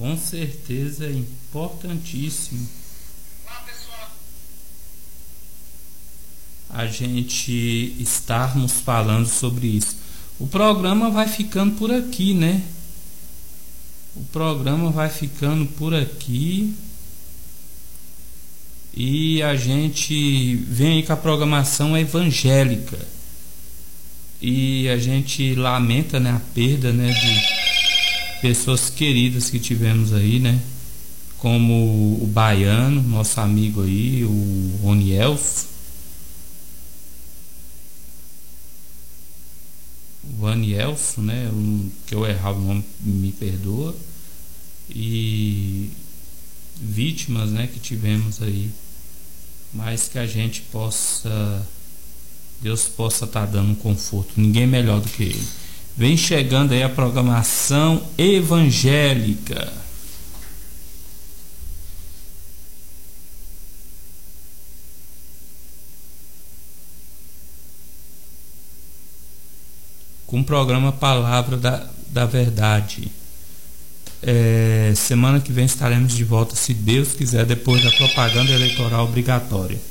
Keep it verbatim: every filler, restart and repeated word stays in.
Com certeza é importantíssimo a gente estarmos falando sobre isso. O programa vai ficando por aqui, né? O programa vai ficando por aqui. E a gente vem aí com a programação evangélica. E a gente lamenta, né, a perda, né, de pessoas queridas que tivemos aí, né? Como o Baiano, nosso amigo aí, o Ronielso. O Anielso, né? Que eu errar o nome, me perdoa. E vítimas, né, que tivemos aí, mas que a gente possa, Deus possa estar dando um conforto. Ninguém melhor do que ele. Vem chegando aí a programação evangélica. Com o programa Palavra da, da Verdade. É, semana que vem estaremos de volta, se Deus quiser, depois da propaganda eleitoral obrigatória.